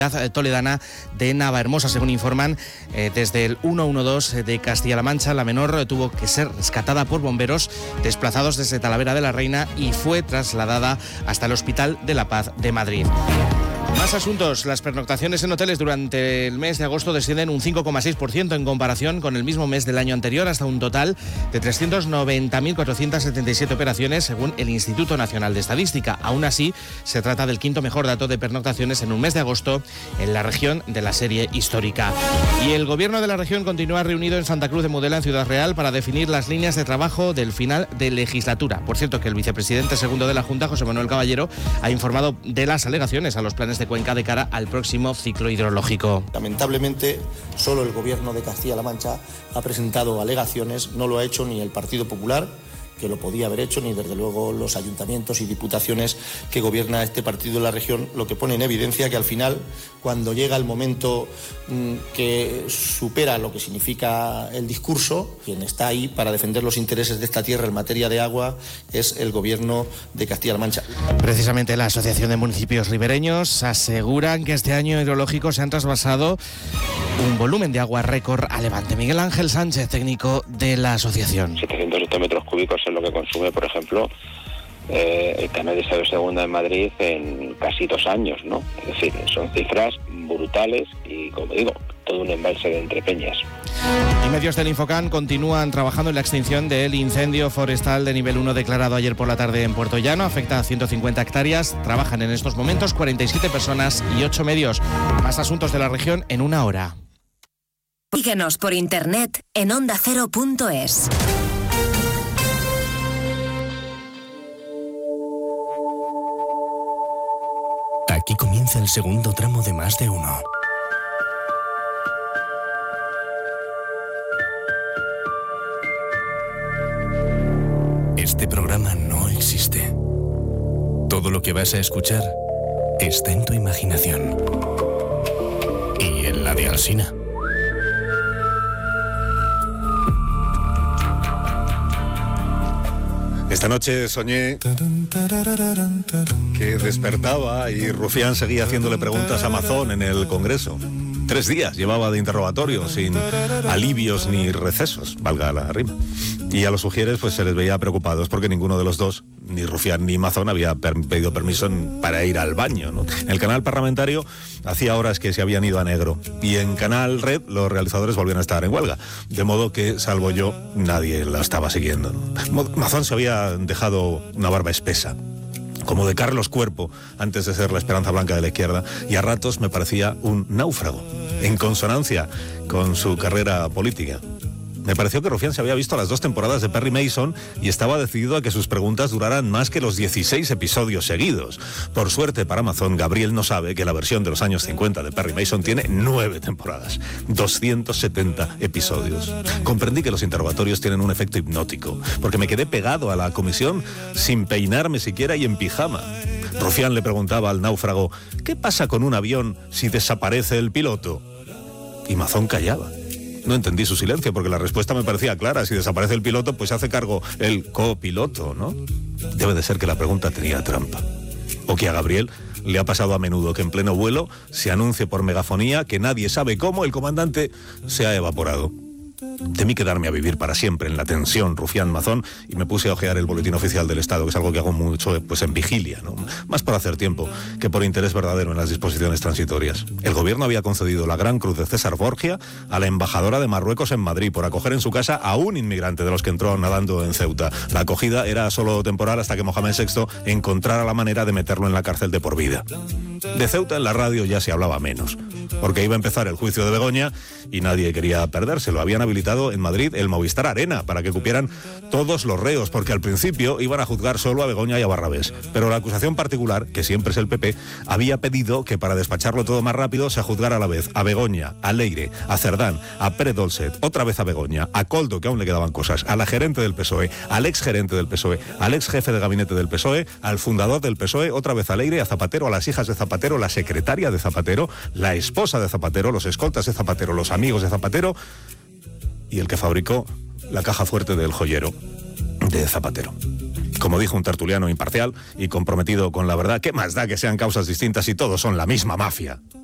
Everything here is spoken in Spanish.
toledana de Navahermosa. Según informan desde el 112 de Castilla-La Mancha, la menor tuvo que ser rescatada por bomberos desplazados desde Talavera de la Reina y fue trasladada hasta el Hospital de la Paz de Madrid. Más asuntos. Las pernoctaciones en hoteles durante el mes de agosto descienden un 5,6% en comparación con el mismo mes del año anterior, hasta un total de 390.477 operaciones, según el Instituto Nacional de Estadística. Aún así, se trata del quinto mejor dato de pernoctaciones en un mes de agosto en la región de la serie histórica. Y el gobierno de la región continúa reunido en Santa Cruz de Mudela, en Ciudad Real, para definir las líneas de trabajo del final de legislatura. Por cierto, que el vicepresidente segundo de la Junta, José Manuel Caballero, ha informado de las alegaciones a los planes de Cuenca de cara al próximo ciclo hidrológico. Lamentablemente, solo el gobierno de Castilla-La Mancha ha presentado alegaciones, no lo ha hecho ni el Partido Popular, que lo podía haber hecho, ni desde luego los ayuntamientos y diputaciones que gobierna este partido en la región, lo que pone en evidencia que al final, cuando llega el momento que supera lo que significa el discurso, quien está ahí para defender los intereses de esta tierra en materia de agua es el gobierno de Castilla-La Mancha. Precisamente la Asociación de Municipios Ribereños aseguran que este año hidrológico se han trasvasado un volumen de agua récord a Levante. Miguel Ángel Sánchez, técnico de la asociación. 700 hectómetros cúbicos es lo que consume, por ejemplo, el canal de Isabel II en Madrid en casi 2 años, ¿no? Es decir, son cifras brutales y, como digo, todo un embalse de Entrepeñas. Y medios del Infocan continúan trabajando en la extinción del incendio forestal de nivel 1 declarado ayer por la tarde en Puerto Llano. Afecta a 150 hectáreas. Trabajan en estos momentos 47 personas y 8 medios. Más asuntos de la región en una hora. Síguenos por internet en ondacero.es. Aquí comienza el segundo tramo de Más de Uno. Este programa no existe. Todo lo que vas a escuchar está en tu imaginación. Y en la de Alsina. Esta noche soñé que despertaba y Rufián seguía haciéndole preguntas a Mazón en el Congreso. 3 días llevaba de interrogatorio, sin alivios ni recesos, valga la rima. Y a los Ujieres pues se les veía preocupados porque ninguno de los dos, ni Rufián ni Mazón, había pedido permiso para ir al baño, ¿no? En el canal parlamentario hacía horas que se habían ido a negro y en Canal Red los realizadores volvían a estar en huelga, de modo que, salvo yo, nadie la estaba siguiendo, ¿no? Mazón se había dejado una barba espesa, como de Carlos Cuerpo, antes de ser la Esperanza Blanca de la izquierda, y a ratos me parecía un náufrago, en consonancia con su carrera política. Me pareció que Rufián se había visto las 2 temporadas de Perry Mason y estaba decidido a que sus preguntas duraran más que los 16 episodios seguidos. Por suerte para Mazón, Gabriel no sabe que la versión de los años 50 de Perry Mason tiene 9 temporadas, 270 episodios. Comprendí que los interrogatorios tienen un efecto hipnótico, porque me quedé pegado a la comisión sin peinarme siquiera y en pijama. Rufián le preguntaba al náufrago: ¿qué pasa con un avión si desaparece el piloto? Y Mazón callaba. No entendí su silencio porque la respuesta me parecía clara. Si desaparece el piloto, pues se hace cargo el copiloto, ¿no? Debe de ser que la pregunta tenía trampa. O que a Gabriel le ha pasado a menudo que en pleno vuelo se anuncie por megafonía que nadie sabe cómo el comandante se ha evaporado. Temí quedarme a vivir para siempre en la tensión Rufián-Mazón y me puse a ojear el boletín oficial del Estado, que es algo que hago mucho pues en vigilia, ¿no? Más por hacer tiempo que por interés verdadero en las disposiciones transitorias. El gobierno había concedido la Gran Cruz de César Borgia a la embajadora de Marruecos en Madrid por acoger en su casa a un inmigrante de los que entró nadando en Ceuta. La acogida era solo temporal hasta que Mohamed VI encontrara la manera de meterlo en la cárcel de por vida. De Ceuta en la radio ya se hablaba menos, porque iba a empezar el juicio de Begoña y nadie quería perdérselo. Habían habilitado en Madrid el Movistar Arena para que cupieran todos los reos, porque al principio iban a juzgar solo a Begoña y a Barrabés. Pero la acusación particular, que siempre es el PP, había pedido que para despacharlo todo más rápido se juzgara a la vez a Begoña, a Leire, a Cerdán, a Pérez Dolcet, otra vez a Begoña, a Coldo, que aún le quedaban cosas, a la gerente del PSOE, al ex gerente del PSOE, al ex jefe de gabinete del PSOE, al fundador del PSOE, otra vez a Leire, a Zapatero, a las hijas de Zapatero, la secretaria de Zapatero, la esposa de Zapatero, los escoltas de Zapatero, los amigos de Zapatero y el que fabricó la caja fuerte del joyero de Zapatero. Como dijo un tertuliano imparcial y comprometido con la verdad, ¿qué más da que sean causas distintas si todos son la misma mafia?